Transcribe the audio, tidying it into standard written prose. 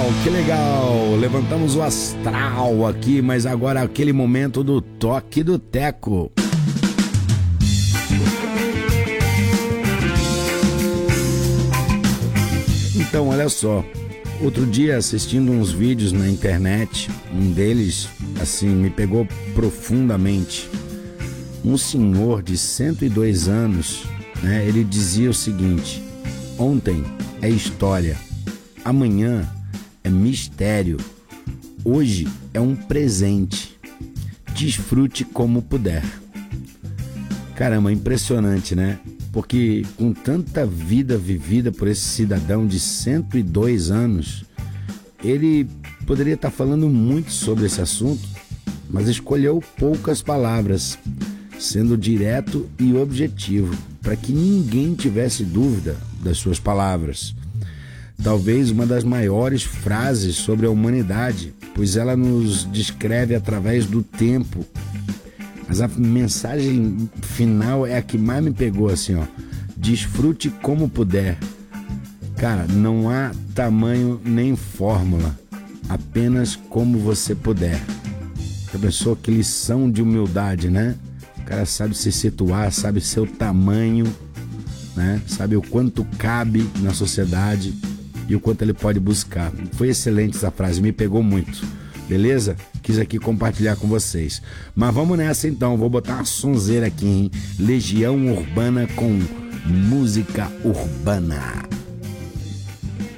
que legal! Levantamos o astral aqui, mas agora aquele momento do toque do teco. Então, olha só, outro dia assistindo uns vídeos na internet, um deles, assim, me pegou profundamente. Um senhor de 102 anos, né, ele dizia o seguinte: ontem é história, amanhã é mistério, hoje é um presente, desfrute como puder. Caramba, impressionante, né? Porque com tanta vida vivida por esse cidadão de 102 anos, ele poderia estar falando muito sobre esse assunto, mas escolheu poucas palavras, sendo direto e objetivo, para que ninguém tivesse dúvida das suas palavras. Talvez uma das maiores frases sobre a humanidade, pois ela nos descreve através do tempo. Mas a mensagem final é a que mais me pegou, assim, ó. Desfrute como puder. Cara, não há tamanho nem fórmula, apenas como você puder. Já pensou? Que lição de humildade, né? O cara sabe se situar, sabe seu tamanho, né? Sabe o quanto cabe na sociedade e o quanto ele pode buscar. Foi excelente essa frase, me pegou muito. Beleza? Quis aqui compartilhar com vocês. Mas vamos nessa então, vou botar uma sonzeira aqui, hein? Legião Urbana com música urbana.